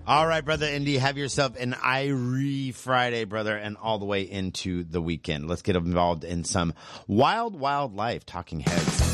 All right, brother Indy, have yourself an Irie Friday, brother, and all the way into the weekend. Let's get involved in some wild, wild life. Talking Heads.